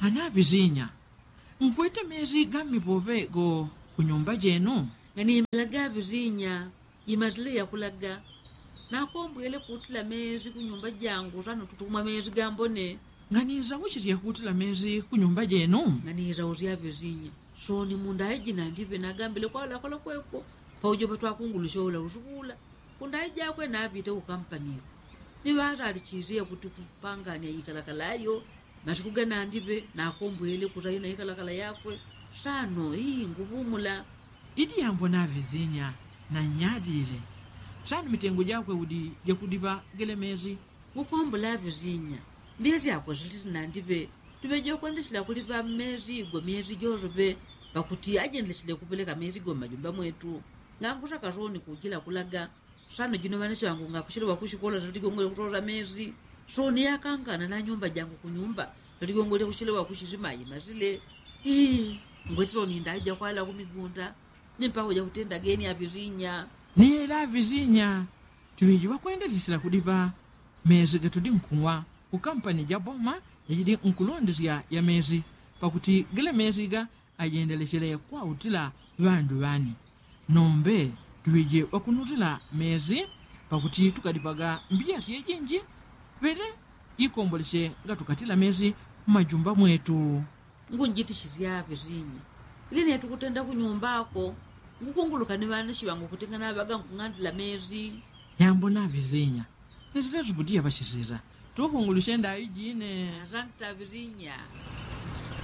anavizinya nkwete mezi gamipope go kunyumba jenu ngani malaga vizinya imazile ya kulaga nakombwele kutila mezi kunyumba jangu rano tutuma mezi gambone nganiza kuchiriya kutila mezi kunyumba jenu nganiza uzia vizinya so ni munda ejina ndive nagambile kwala kola kweko paujo patwakungulusha ula uzukula kunda ejakwe nabite ukampaniko nivaza alichiziya kuti kupanganya ikalakalayo masikugana ndive nakombwele kutaina ikalakala yakwe sano hii nguvumula idi yambo navizinya na nyadile sano mitengo jakwe udi jakudiva gele mezi ukombula vizinya mbezi yakwe zilitina ndive tuvejo kwendeshila kuliva mezi igwa mezi jozobe pakuti ajendeleshile kupeleka mezi igwa majumba mwetu ngambusa kazoni kujila kulaga sano jino vanesi wangu ngakushiriwa kushikola zatikongole kutoza mezi soni yakangana na nyumba jangu kunyumba zatikongole kushiriwa kushirimayi mazile ngwetiro ndaja kwala kumigunda nimpako ja kutenda geni ya vizinya ni la vizinya tuvijiwa kwendeleshila kudiva mezi gatudi nkuwa kukampani ja boma yajidi nkulondesya ya mezi pakuti gele mezi ga ajendeleshele kwa utila vandu vani nombe tuwije wakunutila mezi pakuti tukadipaga mbiyati yejenji vele ikomboleshe nga tukatila mezi majumba mwetu ngunjitishizya vizinya iline tukutenda kunyumbako ngukunguluka ni vaneshi vangu kutengana vaga nkungandila mezi yambo na vizinya nizile zubudia vashizira tukungulushe ndayo jine asanta vizinya